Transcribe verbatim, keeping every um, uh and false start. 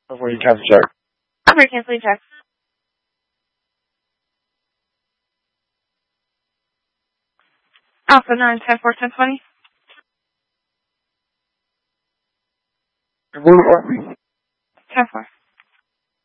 Before you cancel check. I'm ready canceling check. Alpha nine ten four ten twenty. What? ten four.